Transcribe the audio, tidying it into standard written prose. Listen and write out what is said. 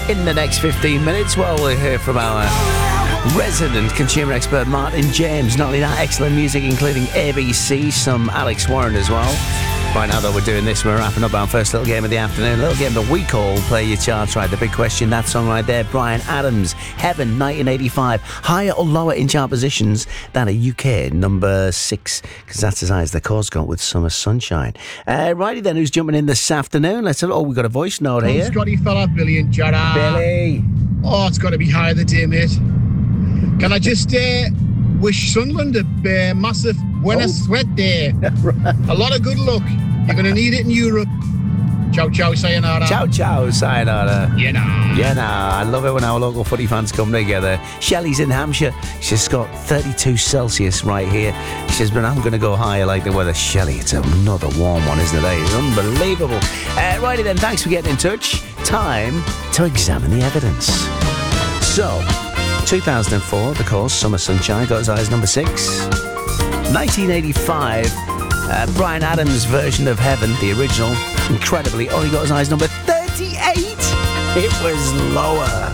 in the next 15 minutes? Well, we'll hear from our resident consumer expert, Martin James. Not only that, excellent music, including ABC, some Alex Warren as well. Right now, though, we're doing this. We're wrapping up our first little game of the afternoon. A little game that we call Play Your Charts Right. The big question, that song right there, Bryan Adams, Heaven, 1985. Higher or lower in chart positions than a UK number 6? Because that's as high as the cause got with Summer Sunshine. Righty then, who's jumping in this afternoon? Let's have, we've got a voice note here. Scotty fella, Billy and Jada. Billy. Oh, it's got to be higher the day, mate. Can I just wish Sunderland a massive Buena Sweat Day. A lot of good luck. You're going to need it in Europe. Ciao, ciao, sayonara. Ciao, ciao, sayonara. Yeah, nah. Yeah, nah. I love it when our local footy fans come together. Shelley's in Hampshire. She's got 32 Celsius right here. She says, but I'm going to go higher like the weather. Shelley, it's another warm one, isn't it? It's unbelievable. Righty then, thanks for getting in touch. Time to examine the evidence. So, 2004, the course, Summer Sunshine, got as high as number 6. 1985, Bryan Adams' version of Heaven, the original, incredibly, only got as high as number 38. It was lower.